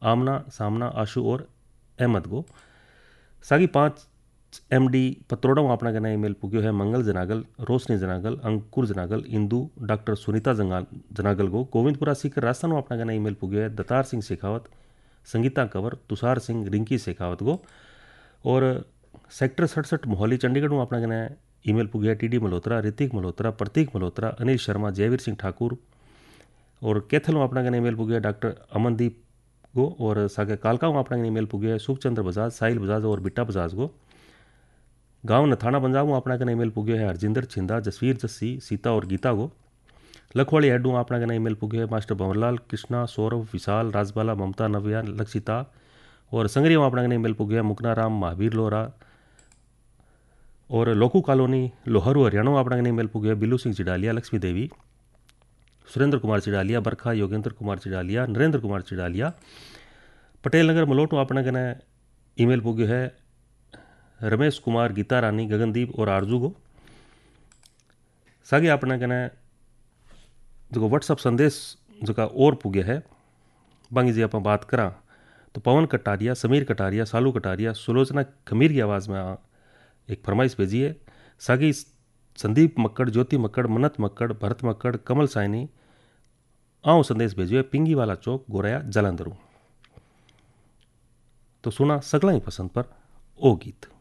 आमना सामना आशु और अहमद गो। सागी 5 MD पत्रोड़ा में अपना कहना ईमेल पुग्यो है मंगल जनागल, रोशनी जनागल, अंकुर जनागल, इंदू, डॉक्टर सुनीता जनागल गो। गोविंदपुरा सीकर राजस्थान में अपना कहना ईमेल पुग्यो है दतार सिंह शेखावत, संगीता कंवर, तुषार सिंह, रिंकी शेखावत गो। और सेक्टर 67 मोहाली चंडीगढ़ में अपना कहना ईमेल पुग्यो है TD मल्होत्रा, ऋतिक मल्होत्रा, प्रतीक मल्होत्रा, अनिल शर्मा, जयवीर सिंह ठाकुर। और कैथल में अपना कहना ईमेल पुग्यो है डॉक्टर अमनदीप गो। और सागे कालका में अपना ईमेल पुग्यो है सुखचंद्र बजाज, साहिल बजाज और बिट्टा बजाज गो। गांव नथाना पंजाब में अपना कहना ईमेल पुग्यो है हरजिंदर छिंदा, जसवीर जस्सी, सीता और गीता गो। लखवाड़ी हेडू में अपना कहना ईमेल पुग्यो है मास्टर भंवरलाल, कृष्णा, सौरभ, विशाल, राजबाला, ममता, नव्या, लक्षिता। और संगरिया में अपना कहना ईमेल पुग्यो है मुकनाराम, महावीर लोहरा। और लोकू कॉलोनी लोहारू हरियाणा में अपना कहना ईमेल पुग्यो है बिल्लू सिंह चिडालिया, लक्ष्मी देवी, सुरेंद्र कुमार चिडालिया, बरखा, योगेंद्र कुमार चिडालिया, नरेंद्र कुमार चिडालिया। पटेल नगर मलोट में अपना कहना ईमेल पुग्यो है रमेश कुमार, गीता रानी, गगनदीप और आरजू को। सागे अपना कहना जो व्हाट्सअप संदेश जो और पुगे है बांगी जी आप बात करा तो पवन कटारिया, समीर कटारिया, सालू कटारिया, सुलोचना खमीर की आवाज़ में एक फरमाइश भेजी है। सागी संदीप मक्कड़, ज्योति मक्कड़, मनत मक्कड़, भरत मक्कड़, कमल साइनी आओ संदेश भेजियो है पिंगी वाला चौक, गोराया, जलंधरू। तो सुना सगला ही पसंद पर ओ गीत।